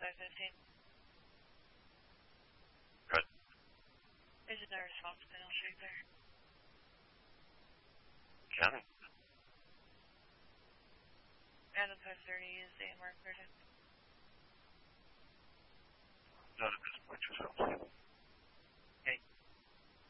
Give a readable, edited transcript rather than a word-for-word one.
515. Good. Agent no response, Middle Street there. County. Adam 530 is AMR cleared in.